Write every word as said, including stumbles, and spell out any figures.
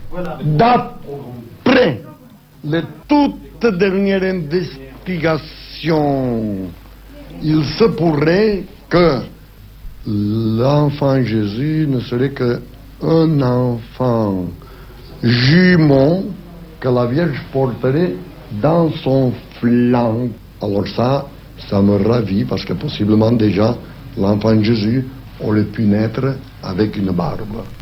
d'après les toutes dernières investigations, il se pourrait que l'enfant Jésus ne serait qu'un enfant jumeau que la Vierge porterait dans son flanc. Alors ça, ça me ravit parce que possiblement déjà l'enfant Jésus aurait pu naître avec une barbe.